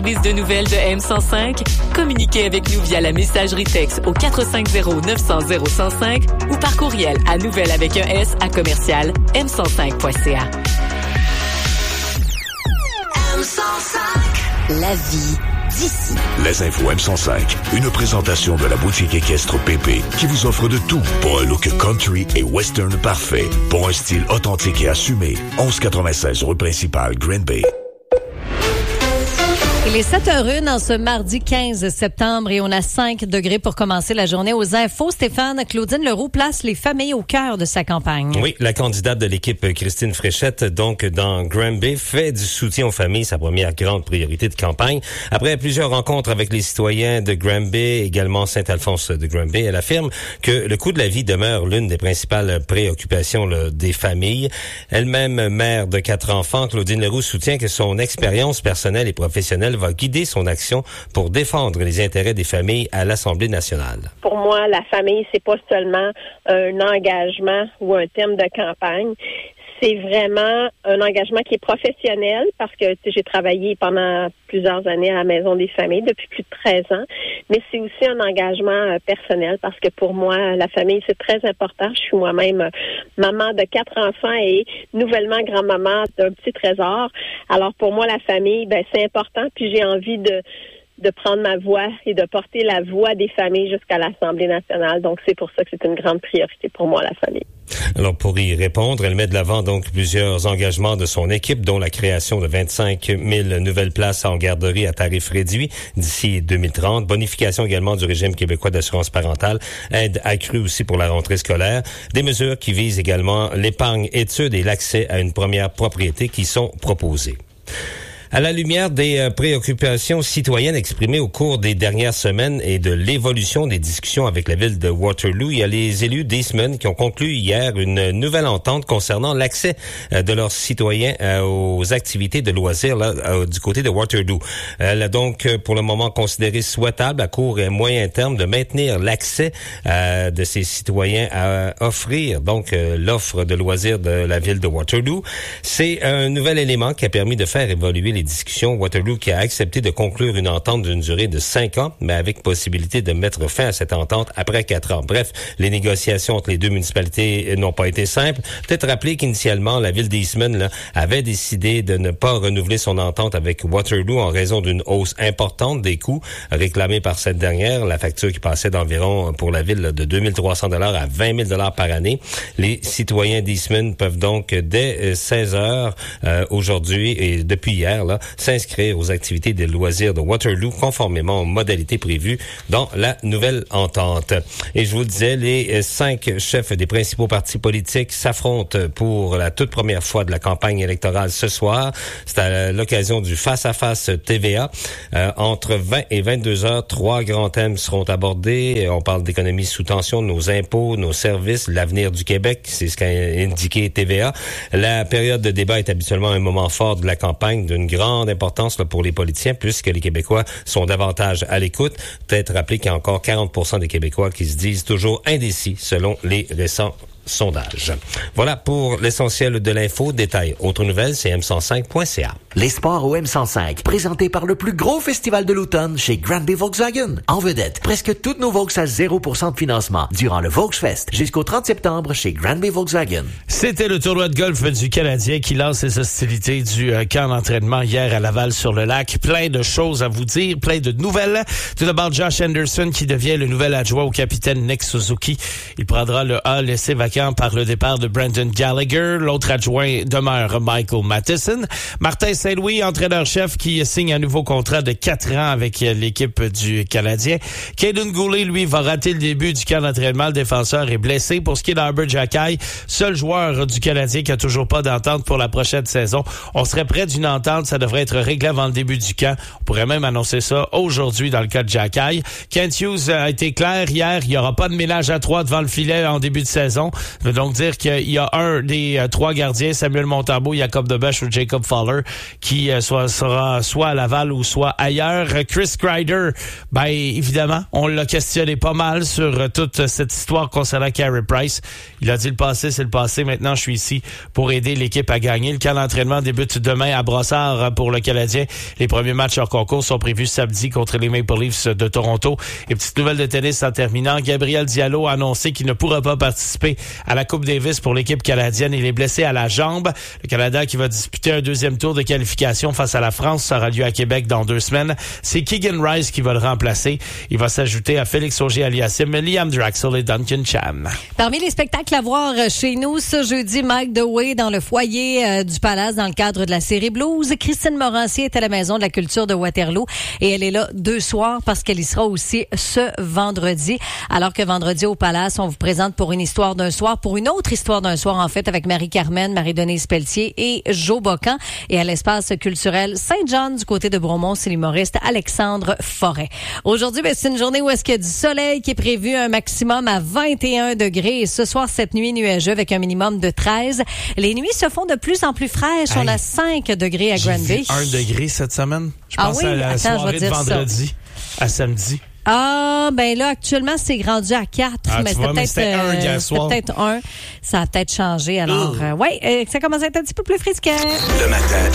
De nouvelles de M105, communiquez avec nous via la messagerie texte au 450-900-0105 ou par courriel à nouvelles avec un S à commercial m105.ca. M105. La vie d'ici. Les infos M105, une présentation de la boutique équestre Pépé qui vous offre de tout pour un look country et western parfait, pour un style authentique et assumé. 1196 rue principale, Green Bay. Il est 7h01 en ce mardi 15 septembre et on a 5 degrés pour commencer la journée. Aux infos, Stéphane, Claudine Leroux place les familles au cœur de sa campagne. Oui, la candidate de l'équipe Christine Fréchette, donc dans Granby, fait du soutien aux familles sa première grande priorité de campagne. Après plusieurs rencontres avec les citoyens de Granby, également Saint-Alphonse de Granby, elle affirme que le coût de la vie demeure l'une des principales préoccupations des familles. Elle-même mère de 4 enfants, Claudine Leroux soutient que son expérience personnelle et professionnelle va guider son action pour défendre les intérêts des familles à l'Assemblée nationale. Pour moi, la famille, c'est pas seulement un engagement ou un thème de campagne. C'est vraiment un engagement qui est professionnel parce que j'ai travaillé pendant plusieurs années à la Maison des familles, depuis plus de 13 ans. Mais c'est aussi un engagement personnel parce que pour moi, la famille, c'est très important. Je suis moi-même maman de 4 enfants et nouvellement grand-maman d'un petit trésor. Alors pour moi, la famille, c'est important. Puis j'ai envie de prendre ma voix et de porter la voix des familles jusqu'à l'Assemblée nationale. Donc, c'est pour ça que c'est une grande priorité pour moi, la famille. Alors, pour y répondre, elle met de l'avant donc plusieurs engagements de son équipe, dont la création de 25 000 nouvelles places en garderie à tarif réduit d'ici 2030, bonification également du régime québécois d'assurance parentale, aide accrue aussi pour la rentrée scolaire, des mesures qui visent également l'épargne études et l'accès à une première propriété qui sont proposées. À la lumière des préoccupations citoyennes exprimées au cours des dernières semaines et de l'évolution des discussions avec la ville de Waterloo, il y a les élus d'Eastman qui ont conclu hier une nouvelle entente concernant l'accès de leurs citoyens aux activités de loisirs du côté de Waterloo. Elle a donc pour le moment considéré souhaitable à court et moyen terme de maintenir l'accès de ces citoyens à offrir donc l'offre de loisirs de la ville de Waterloo. C'est un nouvel élément qui a permis de faire évoluer les discussions. Waterloo qui a accepté de conclure une entente d'une durée de 5 ans, mais avec possibilité de mettre fin à cette entente après 4 ans. Bref, les négociations entre les deux municipalités n'ont pas été simples. Peut-être rappeler qu'initialement, la ville d'Eastman avait décidé de ne pas renouveler son entente avec Waterloo en raison d'une hausse importante des coûts réclamés par cette dernière. La facture qui passait d'environ pour la ville de 2 300 $ à 20 000 $ par année. Les citoyens d'Eastman peuvent donc dès 16 heures aujourd'hui et depuis hier s'inscrire aux activités de loisirs de Waterloo conformément aux modalités prévues dans la nouvelle entente. Et je vous le disais, les 5 chefs des principaux partis politiques s'affrontent pour la toute première fois de la campagne électorale ce soir. C'est à l'occasion du face-à-face TVA. Entre 20 et 22 heures, 3 grands thèmes seront abordés. On parle d'économie sous tension, nos impôts, nos services, l'avenir du Québec, c'est ce qu'a indiqué TVA. La période de débat est habituellement un moment fort de la campagne, d'une grande importance pour les politiciens, puisque les Québécois sont davantage à l'écoute. Peut-être rappeler qu'il y a encore 40% des Québécois qui se disent toujours indécis selon les récents sondages. Voilà pour l'essentiel de l'info. Détail, autres nouvelles, c'est m105.ca. Les sports au M105, présentés par le plus gros festival de l'automne chez Granby Volkswagen. En vedette, presque toutes nos Volks à 0% de financement durant le Volksfest jusqu'au 30 septembre chez Granby Volkswagen. C'était le tournoi de golf du Canadien qui lance ses hostilités du camp d'entraînement hier à Laval-sur-le-Lac. Plein de choses à vous dire, plein de nouvelles. Tout d'abord, Josh Anderson qui devient le nouvel adjoint au capitaine Nick Suzuki. Il prendra le A laissé vacant par le départ de Brendan Gallagher. L'autre adjoint demeure Michael Matheson. Martin Saint-Louis, entraîneur-chef, qui signe un nouveau contrat de 4 ans avec l'équipe du Canadien. Caden Goulet, lui, va rater le début du camp d'entraînement. Le défenseur est blessé. Pour ce qui est d'Arbor Xhekaj, seul joueur du Canadien qui a toujours pas d'entente pour la prochaine saison. On serait près d'une entente. Ça devrait être réglé avant le début du camp. On pourrait même annoncer ça aujourd'hui dans le cas de Xhekaj. Kent Hughes a été clair hier. Il n'y aura pas de ménage à 3 devant le filet en début de saison. Ça veut donc dire qu'il y a un des 3 gardiens, Samuel Montembeault, Jacob Debesch ou Jacob Fowler, qui sera soit à Laval ou soit ailleurs. Chris Kreider, ben évidemment, on l'a questionné pas mal sur toute cette histoire concernant Carey Price. Il a dit le passé, c'est le passé. Maintenant, je suis ici pour aider l'équipe à gagner. Le camp d'entraînement débute demain à Brossard pour le Canadien. Les premiers matchs en concours sont prévus samedi contre les Maple Leafs de Toronto. Et petite nouvelle de tennis en terminant, Gabriel Diallo a annoncé qu'il ne pourra pas participer à la Coupe Davis pour l'équipe canadienne. Il est blessé à la jambe. Le Canada qui va disputer un deuxième tour de qualification face à la France, ça aura lieu à Québec dans 2 semaines. C'est Keegan Rice qui va le remplacer. Il va s'ajouter à Félix Auger-Aliassime, Liam Draxl et Duncan Cham. Parmi les spectacles à voir chez nous, ce jeudi, Mike DeWay dans le foyer du Palace dans le cadre de la série Blues. Christine Morancier est à la Maison de la Culture de Waterloo et elle est là 2 soirs parce qu'elle y sera aussi ce vendredi. Alors que vendredi au Palace, on vous présente pour une histoire d'un soir, pour une autre histoire d'un soir en fait avec Marie-Carmen, Marie-Denise Pelletier et Joe Bocan. Et à l'espace culturel Saint-John du côté de Bromont, c'est l'humoriste Alexandre Forêt. Aujourd'hui, c'est une journée où est-ce qu'il y a du soleil qui est prévu, un maximum à 21 degrés. Et ce soir, cette nuit nuageux avec un minimum de 13. Les nuits se font de plus en plus fraîches. On a 5 degrés à Granby. 1 degré cette semaine. Je pense à la soirée de vendredi à samedi. Ah, ben là, actuellement, c'est rendu à 4. Mais c'était un hier soir. peut-être 1. Ça a peut-être changé. Alors, ça commence à être un petit peu plus frisquet. Le matin.